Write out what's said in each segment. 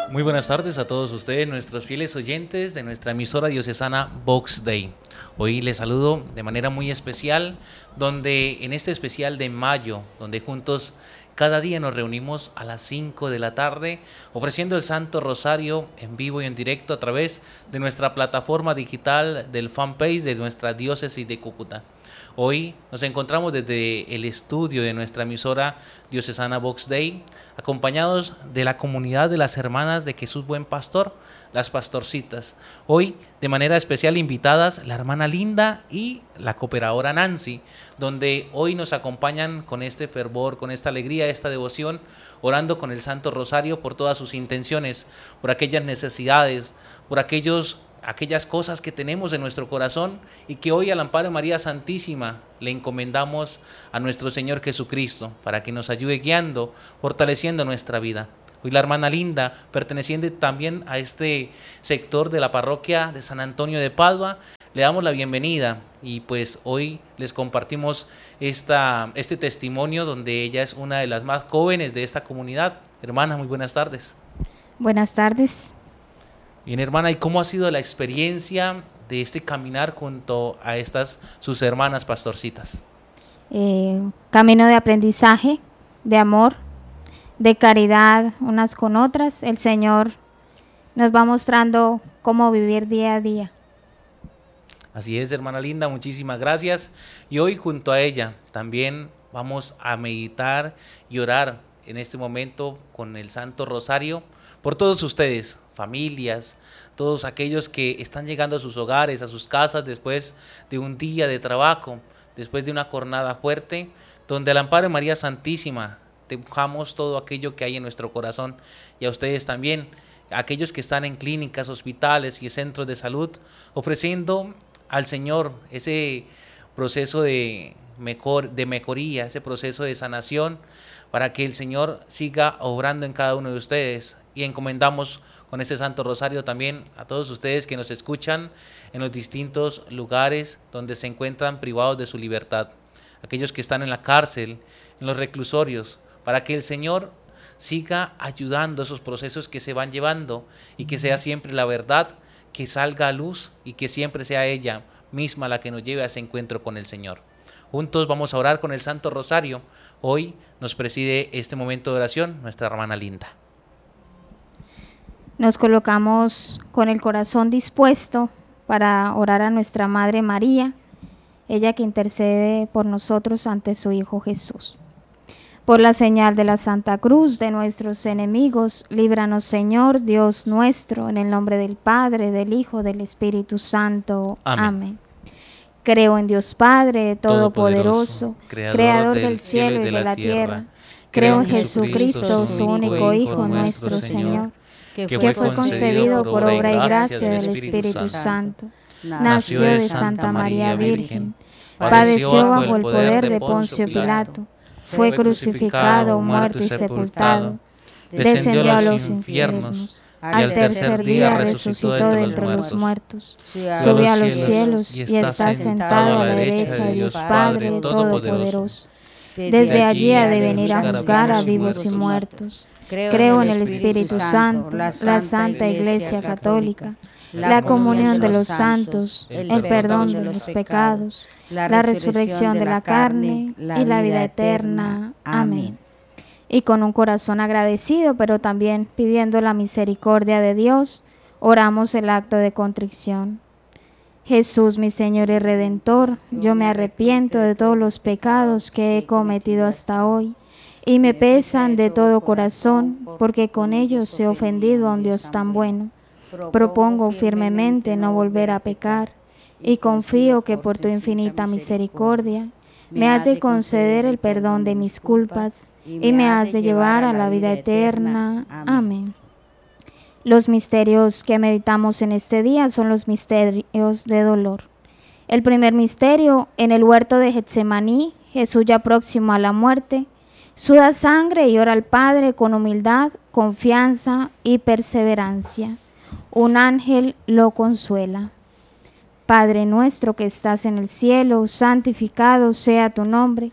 Muy buenas tardes a todos ustedes, nuestros fieles oyentes de nuestra emisora diocesana Vox Dei. Hoy les saludo de manera muy especial, donde en este especial de mayo, donde juntos cada día nos reunimos a las 5 de la tarde, ofreciendo el Santo Rosario en vivo y en directo a través de nuestra plataforma digital del fanpage de nuestra diócesis de Cúcuta. Hoy nos encontramos desde el estudio de nuestra emisora diocesana Vox Dei, acompañados de la comunidad de las hermanas de Jesús Buen Pastor, las pastorcitas. Hoy, de manera especial, invitadas la hermana Linda y la cooperadora Nancy, donde hoy nos acompañan con este fervor, con esta alegría, esta devoción, orando con el Santo Rosario por todas sus intenciones, por aquellas necesidades, por aquellas cosas que tenemos en nuestro corazón y que hoy al amparo de María Santísima le encomendamos a nuestro Señor Jesucristo para que nos ayude guiando, fortaleciendo nuestra vida. Hoy la hermana Linda, perteneciente también a este sector de la parroquia de San Antonio de Padua, le damos la bienvenida y pues hoy les compartimos este testimonio donde ella es una de las más jóvenes de esta comunidad. Hermana, muy buenas tardes. Buenas tardes. Bien, hermana, ¿y cómo ha sido la experiencia de este caminar junto a estas sus hermanas pastorcitas? Camino de aprendizaje, de amor, de caridad unas con otras. El Señor nos va mostrando cómo vivir día a día. Así es, hermana Linda, muchísimas gracias. Y hoy junto a ella también vamos a meditar y orar en este momento con el Santo Rosario por todos ustedes, familias, todos aquellos que están llegando a sus hogares, a sus casas después de un día de trabajo, después de una jornada fuerte, donde al amparo de María Santísima dejamos todo aquello que hay en nuestro corazón, y a ustedes también, aquellos que están en clínicas, hospitales y centros de salud, ofreciendo al Señor ese proceso de mejoría, ese proceso de sanación, para que el Señor siga obrando en cada uno de ustedes. Y encomendamos con este Santo Rosario también a todos ustedes que nos escuchan en los distintos lugares donde se encuentran privados de su libertad, aquellos que están en la cárcel, en los reclusorios, para que el Señor siga ayudando esos procesos que se van llevando y que sea siempre la verdad que salga a luz y que siempre sea ella misma la que nos lleve a ese encuentro con el Señor. Juntos vamos a orar con el Santo Rosario. Hoy nos preside este momento de oración nuestra hermana Linda. Nos colocamos con el corazón dispuesto para orar a nuestra Madre María, ella que intercede por nosotros ante su Hijo Jesús. Por la señal de la Santa Cruz de nuestros enemigos, líbranos, Señor, Dios nuestro, en el nombre del Padre, del Hijo, del Espíritu Santo. Amén. Creo en Dios Padre Todopoderoso, Creador del cielo y de la tierra. Creo en Jesucristo, su único Hijo, nuestro Señor, que fue concebido por obra y gracia del Espíritu Santo. Nació de Santa María Virgen, padeció bajo el poder de Poncio Pilato, fue crucificado, muerto y sepultado, descendió a los infiernos, al tercer día resucitó de entre los muertos, subió a los cielos y está sentado a la derecha de Dios Padre Todopoderoso. Desde allí ha de venir a juzgar a vivos y muertos. Creo en el Espíritu Santo, la Santa Iglesia Católica, la comunión de los santos, el perdón de los pecados, la resurrección de la carne y la vida eterna. Amén. Y con un corazón agradecido, pero también pidiendo la misericordia de Dios, oramos el acto de contrición. Jesús, mi Señor y Redentor, yo me arrepiento de todos los pecados que he cometido hasta hoy, y me pesan de todo corazón, porque con ellos he ofendido a un Dios tan bueno. Propongo firmemente no volver a pecar, y confío que por tu infinita misericordia me has de conceder el perdón de mis culpas, y me has de llevar a la vida eterna. Amén. Los misterios que meditamos en este día son los misterios de dolor. El primer misterio, en el huerto de Getsemaní, Jesús ya próximo a la muerte, suda sangre y ora al Padre con humildad, confianza y perseverancia. Un ángel lo consuela. Padre nuestro que estás en el cielo, santificado sea tu nombre.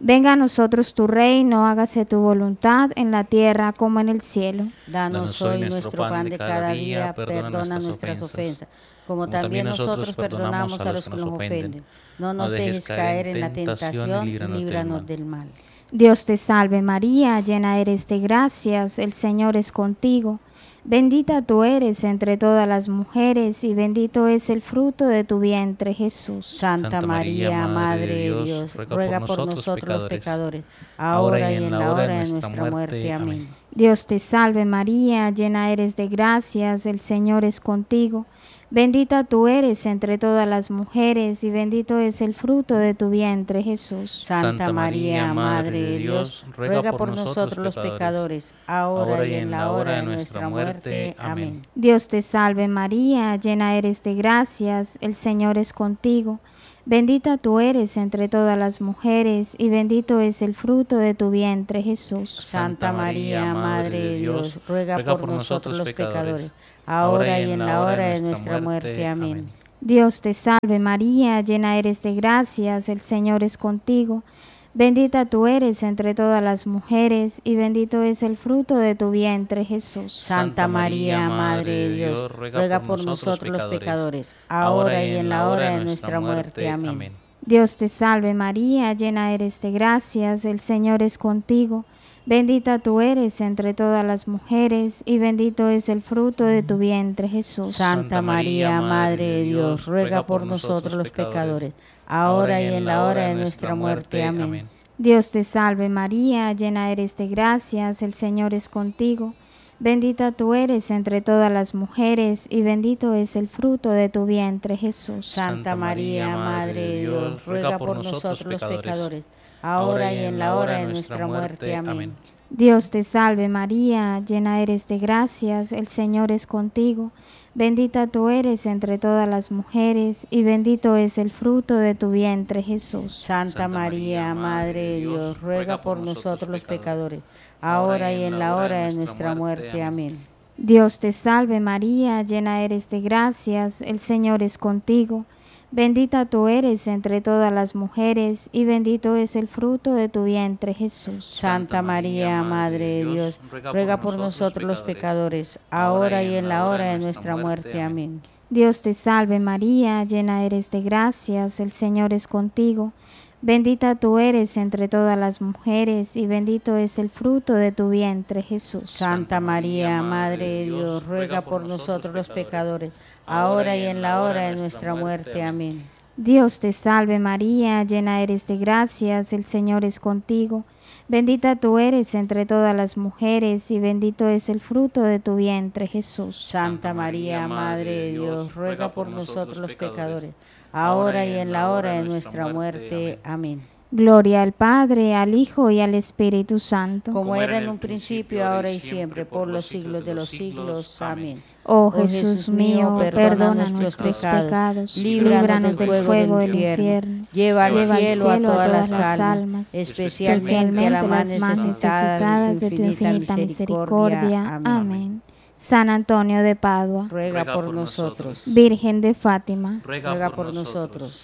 Venga a nosotros tu reino, hágase tu voluntad en la tierra como en el cielo. Danos hoy nuestro pan de cada día, perdona nuestras ofensas, como también nosotros perdonamos a los que nos ofenden. No nos dejes caer en la tentación y líbranos del mal. Dios te salve María, llena eres de gracias, el Señor es contigo. Bendita tú eres entre todas las mujeres y bendito es el fruto de tu vientre, Jesús. Santa María, Madre de Dios, ruega por nosotros los pecadores, ahora y en la hora de nuestra muerte. Amén. Dios te salve María, llena eres de gracias, el Señor es contigo. Bendita tú eres entre todas las mujeres y bendito es el fruto de tu vientre, Jesús. Santa María, Madre de Dios, ruega por nosotros los pecadores, ahora y en la hora de nuestra muerte. Amén. Dios te salve María, llena eres de gracias, el Señor es contigo. Bendita tú eres entre todas las mujeres y bendito es el fruto de tu vientre, Jesús. Santa María, Madre de Dios, ruega por nosotros los pecadores, ahora y en la hora de nuestra muerte. Amén. Dios te salve María, llena eres de gracias, el Señor es contigo. Bendita tú eres entre todas las mujeres y bendito es el fruto de tu vientre, Jesús. Santa María, Madre de Dios, ruega por nosotros los pecadores, ahora y en la hora de nuestra muerte. Amén. Dios te salve María, llena eres de gracias, el Señor es contigo. Bendita tú eres entre todas las mujeres y bendito es el fruto de tu vientre, Jesús. Santa María, Madre de Dios, ruega por nosotros los pecadores, ahora y en la hora de nuestra muerte. Amén. Dios te salve María, llena eres de gracias, el Señor es contigo. Bendita tú eres entre todas las mujeres y bendito es el fruto de tu vientre, Jesús. Santa María, Madre de Dios, ruega por nosotros los pecadores, ahora y en la hora de nuestra muerte. Amén. Dios te salve María, llena eres de gracias, el Señor es contigo. Bendita tú eres entre todas las mujeres y bendito es el fruto de tu vientre, Jesús. Santa María, Madre de Dios, ruega por nosotros los pecadores, ahora y en la hora de nuestra muerte. Amén. Dios te salve María, llena eres de gracias, el Señor es contigo. Bendita tú eres entre todas las mujeres y bendito es el fruto de tu vientre, Jesús. Santa María, Madre de Dios, ruega por nosotros los pecadores, ahora y en la hora de nuestra muerte. Amén. Dios te salve María, llena eres de gracias, el Señor es contigo. Bendita tú eres entre todas las mujeres y bendito es el fruto de tu vientre, Jesús. Santa María, Madre de Dios, ruega por nosotros los pecadores, ahora y en la hora de nuestra muerte. Amén. Dios te salve María, llena eres de gracias, el Señor es contigo. Bendita tú eres entre todas las mujeres y bendito es el fruto de tu vientre, Jesús. Santa María, Madre de Dios, ruega por nosotros los pecadores, ahora y en la hora de nuestra muerte. Amén. Gloria al Padre, al Hijo y al Espíritu Santo. Como era en un principio, ahora y siempre, por los siglos de los siglos. Amén. Oh Jesús mío, perdona nuestros pecados, líbranos del fuego del infierno, lleva al cielo a todas las almas, especialmente a las más necesitadas de tu infinita misericordia. Amén. San Antonio de Padua, ruega por nosotros. Virgen de Fátima, ruega por nosotros.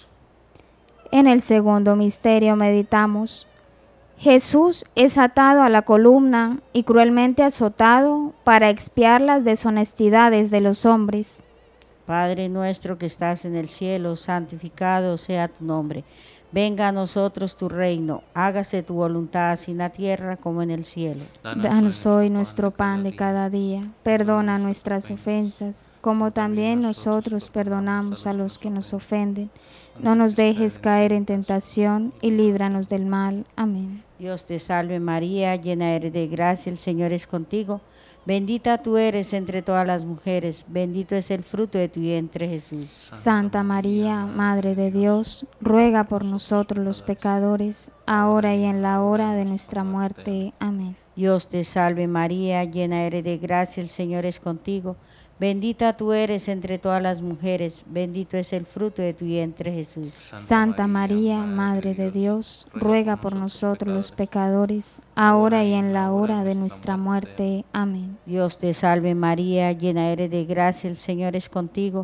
En el segundo misterio meditamos: Jesús es atado a la columna y cruelmente azotado para expiar las deshonestidades de los hombres. Padre nuestro que estás en el cielo, santificado sea tu nombre. Venga a nosotros tu reino, hágase tu voluntad así en la tierra como en el cielo. Danos hoy nuestro pan de cada día, perdona nuestras ofensas, como también nosotros perdonamos a los que nos ofenden. No nos dejes caer en tentación y líbranos del mal. Amén. Dios te salve María, llena eres de gracia, el Señor es contigo. Bendita tú eres entre todas las mujeres, bendito es el fruto de tu vientre, Jesús. Santa María, Madre de Dios, ruega por nosotros los pecadores, ahora y en la hora de nuestra muerte. Amén. Dios te salve María, llena eres de gracia, el Señor es contigo. Bendita tú eres entre todas las mujeres, bendito es el fruto de tu vientre, Jesús. Santa María, Madre de Dios, ruega por nosotros los pecadores, ahora y en la hora de nuestra muerte. Amén. Dios te salve María, llena eres de gracia, el Señor es contigo.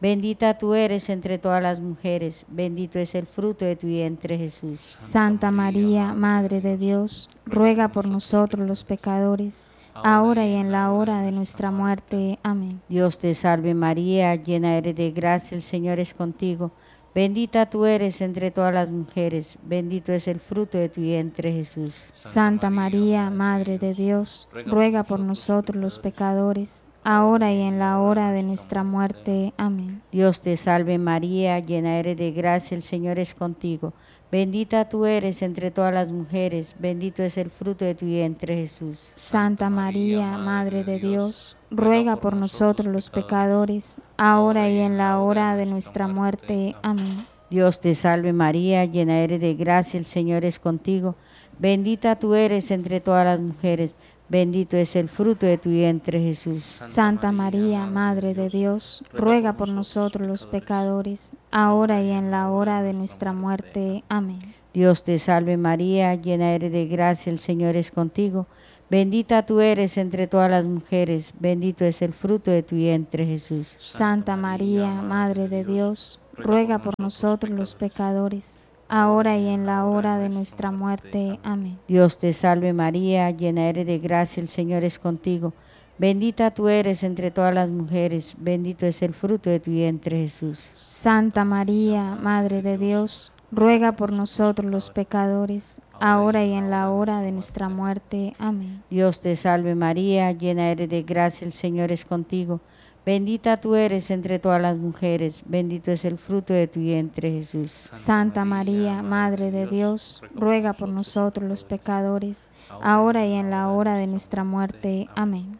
Bendita tú eres entre todas las mujeres, bendito es el fruto de tu vientre, Jesús. Santa María, Madre de Dios, ruega por nosotros los pecadores, ahora y en la hora de nuestra muerte. Amén. Dios te salve María, llena eres de gracia, el Señor es contigo. Bendita tú eres entre todas las mujeres, bendito es el fruto de tu vientre, Jesús. Santa María, Madre de Dios, ruega por nosotros los pecadores, ahora y en la hora de nuestra muerte. Amén. Dios te salve María, llena eres de gracia, el Señor es contigo. Bendita tú eres entre todas las mujeres, bendito es el fruto de tu vientre, Jesús. Santa María, Madre de Dios, ruega por nosotros los pecadores, ahora y en la hora de nuestra muerte. Amén. Dios te salve María, llena eres de gracia, el Señor es contigo. Bendita tú eres entre todas las mujeres, bendito es el fruto de tu vientre, Jesús. Santa María, Madre de Dios, ruega por nosotros los pecadores, ahora y en la hora de nuestra muerte. Amén. Dios te salve María, llena eres de gracia, el Señor es contigo. Bendita tú eres entre todas las mujeres, bendito es el fruto de tu vientre, Jesús. Santa María, Madre de Dios, ruega por nosotros los pecadores, ahora y en la hora de nuestra muerte. Amén. Dios te salve María, llena eres de gracia, el Señor es contigo. Bendita tú eres entre todas las mujeres, bendito es el fruto de tu vientre, Jesús. Santa María, Madre de Dios, ruega por nosotros los pecadores, ahora y en la hora de nuestra muerte. Amén. Dios te salve María, llena eres de gracia, el Señor es contigo. Bendita tú eres entre todas las mujeres, bendito es el fruto de tu vientre, Jesús. Santa María, Madre de Dios, ruega por nosotros los pecadores, ahora y en la hora de nuestra muerte. Amén.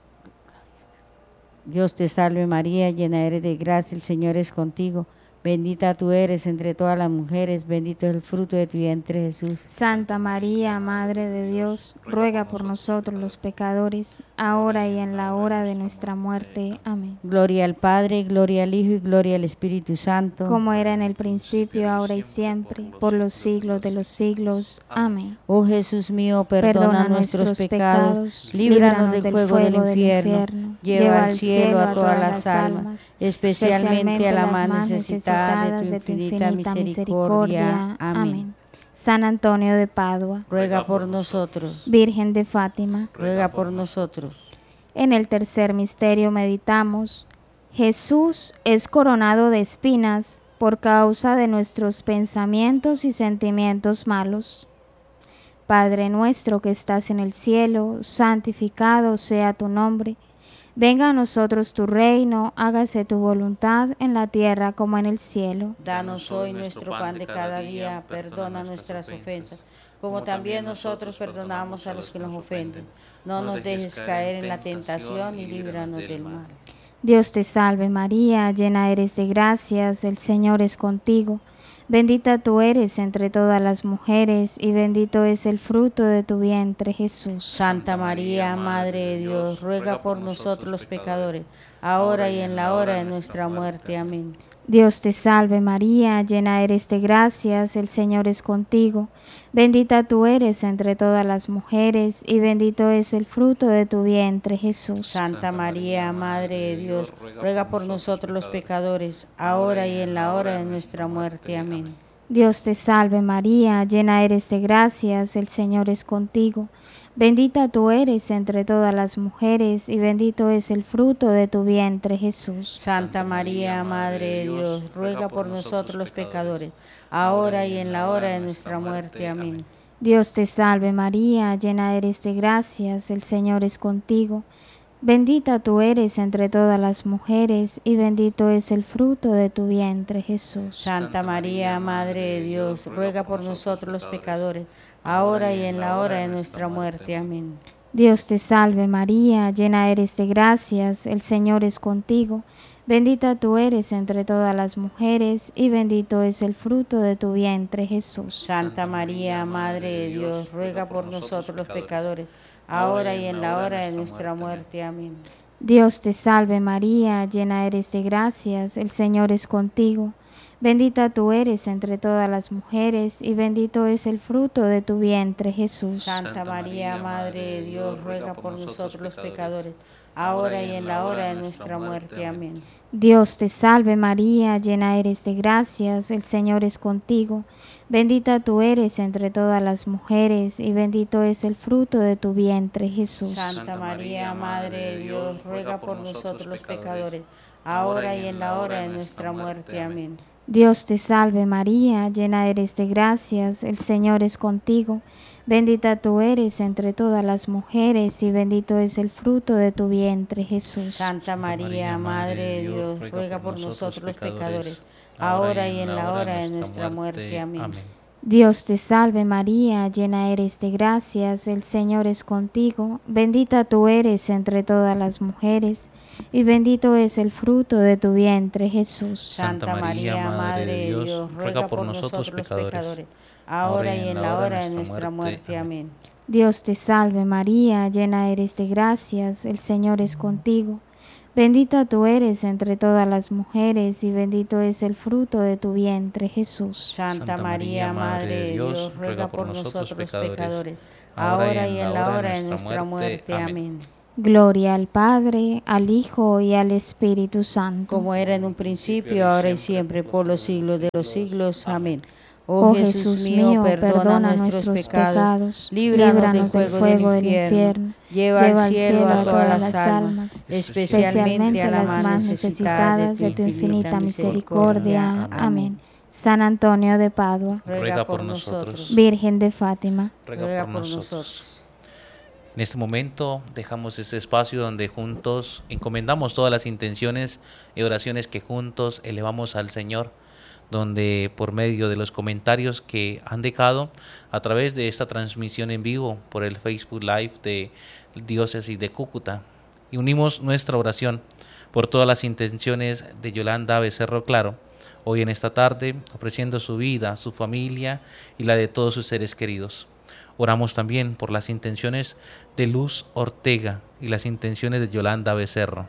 Dios te salve María, llena eres de gracia, el Señor es contigo. Bendita tú eres entre todas las mujeres, bendito es el fruto de tu vientre, Jesús. Santa María, Madre de Dios, ruega por nosotros los pecadores, ahora y en la hora de nuestra muerte. Amén. Gloria al Padre, gloria al Hijo y gloria al Espíritu Santo. Como era en el principio, ahora y siempre, por los siglos de los siglos. Amén. Oh Jesús mío, perdona nuestros pecados, líbranos del fuego del infierno, lleva al cielo a todas las almas, especialmente a la más necesitada de tu infinita misericordia. Amén. San Antonio de Padua, ruega por nosotros. Virgen de Fátima, ruega por nosotros. En el tercer misterio meditamos: Jesús es coronado de espinas por causa de nuestros pensamientos y sentimientos malos. Padre nuestro que estás en el cielo, santificado sea tu nombre. Venga a nosotros tu reino, hágase tu voluntad en la tierra como en el cielo. Danos hoy nuestro pan de cada día, perdona nuestras ofensas, como también nosotros perdonamos a los que nos ofenden. No nos dejes caer en la tentación y líbranos del mal. Dios te salve María, llena eres de gracias, el Señor es contigo. Bendita tú eres entre todas las mujeres y bendito es el fruto de tu vientre, Jesús. Santa María, Madre de Dios, ruega por nosotros los pecadores, ahora y en la hora de nuestra muerte. Amén. Dios te salve María, llena eres de gracias, el Señor es contigo. Bendita tú eres entre todas las mujeres y bendito es el fruto de tu vientre, Jesús. Santa María, Madre de Dios, ruega por nosotros los pecadores, ahora y en la hora de nuestra muerte. Amén. Dios te salve María, llena eres de gracias, el Señor es contigo. Bendita tú eres entre todas las mujeres y bendito es el fruto de tu vientre, Jesús. Santa María, Madre de Dios, ruega por nosotros los pecadores, ahora y en la hora de nuestra muerte. Amén. Dios te salve María, llena eres de gracias, el Señor es contigo. Bendita tú eres entre todas las mujeres y bendito es el fruto de tu vientre, Jesús. Santa María, Madre de Dios, ruega por nosotros los pecadores, ahora y en la hora de nuestra muerte. Amén. Dios te salve María, llena eres de gracias, el Señor es contigo. Bendita tú eres entre todas las mujeres y bendito es el fruto de tu vientre, Jesús. Santa María, Madre de Dios, ruega por nosotros los pecadores, ahora y en la hora de nuestra muerte. Amén. Dios te salve María, llena eres de gracias, el Señor es contigo. Bendita tú eres entre todas las mujeres, y bendito es el fruto de tu vientre, Jesús. Santa María, Madre de Dios, ruega por nosotros los pecadores, ahora y en la hora de nuestra muerte. Amén. Dios te salve María, llena eres de gracias, el Señor es contigo. Bendita tú eres entre todas las mujeres, y bendito es el fruto de tu vientre, Jesús. Santa María, Madre de Dios, ruega por nosotros los pecadores, ahora y en la hora de nuestra muerte. Amén. Dios te salve María, llena eres de gracias, el Señor es contigo. Bendita tú eres entre todas las mujeres, y bendito es el fruto de tu vientre, Jesús. Santa María, Madre de Dios, ruega por nosotros los pecadores, ahora y en la hora de nuestra muerte. Amén. Dios te salve María, llena eres de gracias, el Señor es contigo. Bendita tú eres entre todas las mujeres, y bendito es el fruto de tu vientre, Jesús. Santa María, Madre de Dios, ruega por nosotros los pecadores, ahora y en la hora de nuestra muerte. Amén. Dios te salve María, llena eres de gracias, el Señor es contigo. Bendita tú eres entre todas las mujeres, y bendito es el fruto de tu vientre, Jesús. Santa María, Madre de Dios, ruega por nosotros los pecadores, ahora y en la hora de nuestra muerte. Amén. Gloria al Padre, al Hijo y al Espíritu Santo. Como era en un principio, ahora y siempre, por los siglos de los siglos. Amén. Oh Jesús mío, perdona nuestros pecados, líbranos del fuego del infierno, lleva al cielo a todas las almas, especialmente a las más necesitadas de tu infinita misericordia. Amén. San Antonio de Padua, ruega por nosotros. Virgen de Fátima, ruega por nosotros. En este momento dejamos este espacio donde juntos encomendamos todas las intenciones y oraciones que juntos elevamos al Señor, donde por medio de los comentarios que han dejado a través de esta transmisión en vivo por el Facebook Live de Diócesis de Cúcuta, y unimos nuestra oración por todas las intenciones de Yolanda Becerro Claro, hoy en esta tarde, ofreciendo su vida, su familia y la de todos sus seres queridos. Oramos también por las intenciones de Luz Ortega y las intenciones de Yolanda Becerro.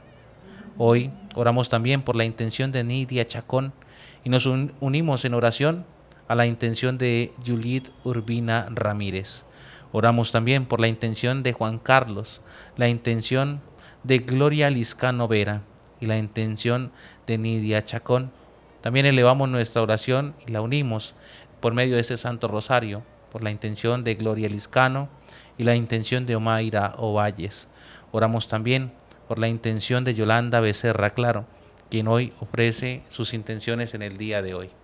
Hoy oramos también por la intención de Nidia Chacón y nos unimos en oración a la intención de Juliet Urbina Ramírez. Oramos también por la intención de Juan Carlos, la intención de Gloria Liscano Vera y la intención de Nidia Chacón. También elevamos nuestra oración y la unimos por medio de ese Santo Rosario, por la intención de Gloria Liscano y la intención de Omaira Ovalles. Oramos también por la intención de Yolanda Becerra Claro, quien hoy ofrece sus intenciones en el día de hoy.